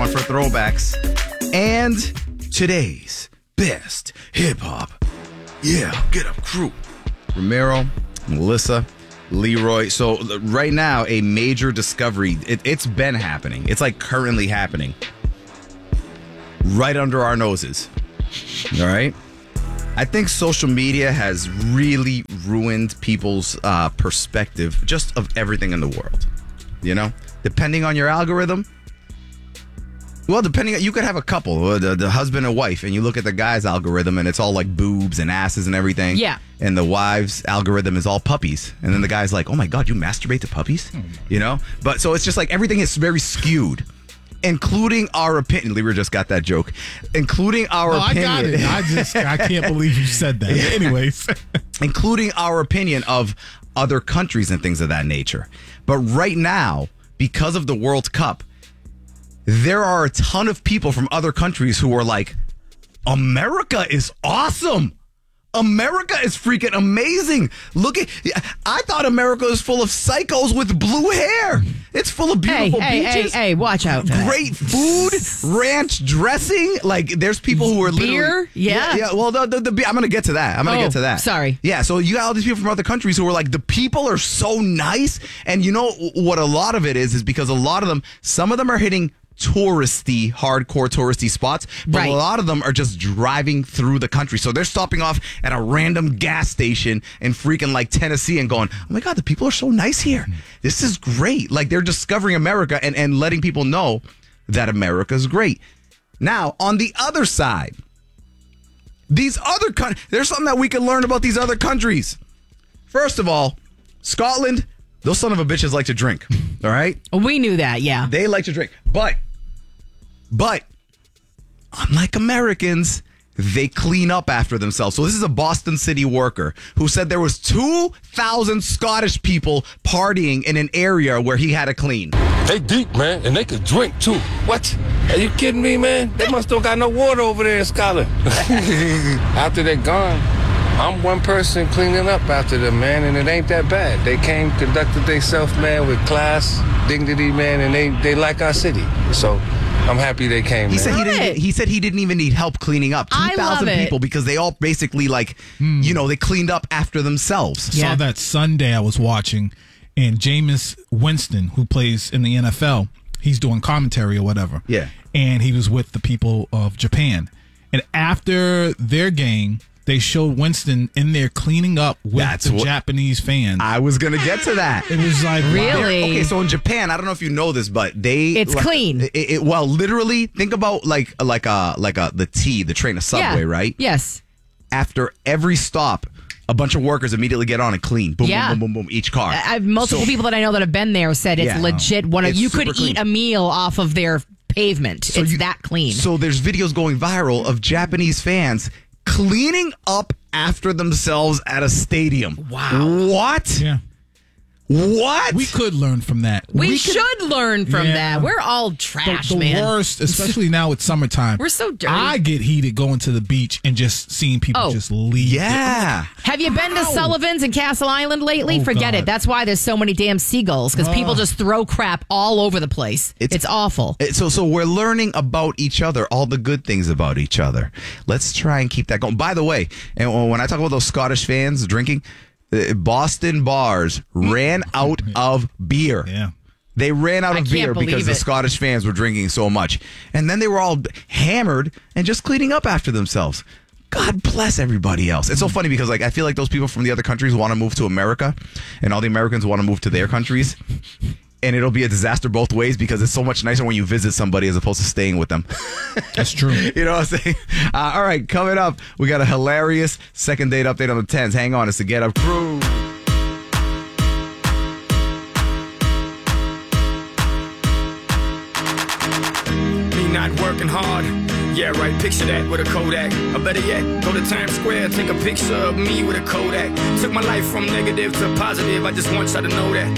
for throwbacks. And today's best hip-hop. Yeah, get up, crew. Romero, Melissa, Leroy. So right now, a major discovery. It's been happening. It's like currently happening. Right under our noses. All right? I think social media has really ruined people's perspective just of everything in the world. You know? Depending on your algorithm. Well, you could have a couple, the husband and wife, and you look at the guy's algorithm and it's all like boobs and asses and everything. Yeah. And the wife's algorithm is all puppies. And then the guy's like, oh my God, you masturbate to puppies? You know? But so it's just like everything is very skewed. Including our opinion. Leroy just got that joke. Including our opinion. I got it. I can't believe you said that. Anyways. Including our opinion of other countries and things of that nature. But right now, because of the World Cup, there are a ton of people from other countries who are like, America is awesome. America is freaking amazing. I thought America was full of psychos with blue hair. It's full of beautiful beaches. Hey, watch out. Great food, ranch dressing. Like, there's people who are literally... Beer? Yeah. Yeah, well, the I'm going to get to that. Sorry. Yeah, so you got all these people from other countries who are like, the people are so nice. And you know what a lot of it is because a lot of them, some of them are hitting hardcore touristy spots, but a lot of them are just driving through the country. So they're stopping off at a random gas station in freaking like Tennessee and going, oh my God, the people are so nice here. This is great. Like they're discovering America and letting people know that America's great. Now, on the other side, these other countries, there's something that we can learn about these other countries. First of all, Scotland, those son of a bitches like to drink. All right? We knew that, yeah. They like to drink. But unlike Americans, they clean up after themselves. So this is a Boston City worker who said there was 2,000 Scottish people partying in an area where he had to clean. They deep, man, and they could drink too. What? Are you kidding me, man? They must don't got no water over there in Scotland. After they're gone, I'm one person cleaning up after them, man, and it ain't that bad. They came, conducted themselves, man, with class, dignity, man, and they like our city. So I'm happy they came. He said he didn't even need help cleaning up. 2,000 people because they all basically they cleaned up after themselves. Saw that Sunday I was watching, and Jameis Winston, who plays in the NFL, he's doing commentary or whatever. Yeah, and he was with the people of Japan, and after their game, they showed Winston in there cleaning up with Japanese fans. I was going to get to that. It was like, really? Okay, so in Japan, I don't know if you know this, but it's clean. Well, literally, think about the train, a subway, right? Yes. After every stop, a bunch of workers immediately get on and clean. Boom, yeah. boom, boom, boom, boom, each car. I have multiple people that I know that have been there said it's legit. You could eat a meal off of their pavement. So it's that clean. So there's videos going viral of Japanese fans cleaning up after themselves at a stadium. Wow. What? Yeah. What? We could learn from that. We should learn from that. We're all trash, man. The worst, especially now it's summertime. We're so dirty. I get heated going to the beach and just seeing people just leave. Yeah. Have you been to Sullivan's in Castle Island lately? Forget it. That's why there's so many damn seagulls, because people just throw crap all over the place. It's awful. So we're learning about each other, all the good things about each other. Let's try and keep that going. By the way, and when I talk about those Scottish fans drinking, Boston bars ran out of beer. Yeah. They ran out of beer because the Scottish fans were drinking so much. And then they were all hammered and just cleaning up after themselves. God bless everybody else. It's so funny because I feel like those people from the other countries want to move to America and all the Americans want to move to their countries. And it'll be a disaster both ways because it's so much nicer when you visit somebody as opposed to staying with them. That's true. You know what I'm saying? All right, coming up, we got a hilarious second date update on the 10s. Hang on, it's the Get Up Crew. Me not working hard. Yeah, right, picture that with a Kodak. Or better yet, go to Times Square, take a picture of me with a Kodak. Took my life from negative to positive, I just want y'all to know that.